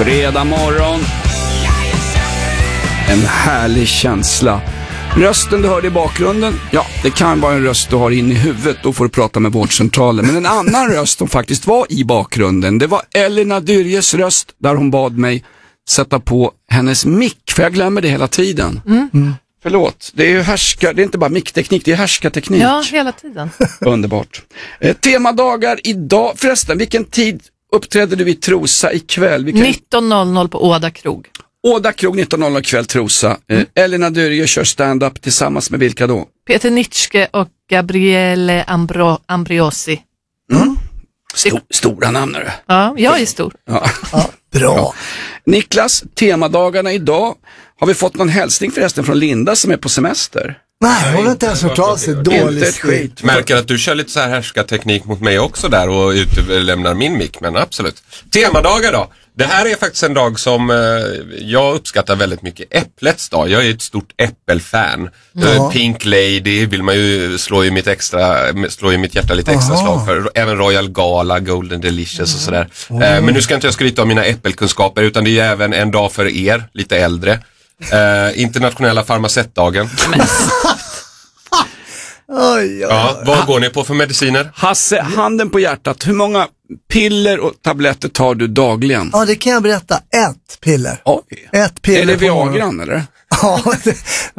fredag morgon. En härlig känsla. Rösten du hörde i bakgrunden, ja, det kan vara en röst du har in i huvudet. Då får du prata med vårdcentralen. Men en annan röst som faktiskt var i bakgrunden, det var Elina Dyrjes röst, där hon bad mig sätta på hennes mick, för jag glömmer det hela tiden. Förlåt, det är ju det är inte bara mickteknik, det är härskarteknik. Ja, hela tiden. Underbart. Temadagar idag, förresten, vilken tid uppträder du i Trosa ikväll? 19.00 på Åda krog. Åda krog 19.00 kväll, Trosa. Elina Dyrje kör stand-up tillsammans med vilka då? Peter Nitschke och Gabriele Ambriosi. Stora namn är det. Ja, jag är stor. Ja. Bra. Ja. Niklas, temadagarna idag. Har vi fått någon hälsning förresten från Linda som är på semester? Nej, hon har inte ens hört av sig. Inte ett skit. Märker att du kör lite så här härskarteknik mot mig också där och lämnar min mick, men absolut. Temadagar då. Det här är faktiskt en dag som jag uppskattar väldigt mycket. Äpplets dag. Jag är ett stort äppelfan. Pink Lady vill man ju slå i mitt hjärta lite extra slag för. Även Royal Gala, Golden Delicious och sådär. Men nu ska inte jag skryta om mina äppelkunskaper, utan det är ju även en dag för er, lite äldre. Internationella farmacettdagen. Ja, vad går ni på för mediciner? Hasse, handen på hjärtat. Hur många piller och tabletter tar du dagligen? Ja, det kan jag berätta. Ett piller. Oj. Ett piller. Är det på morgonen. Viagran eller? Ja,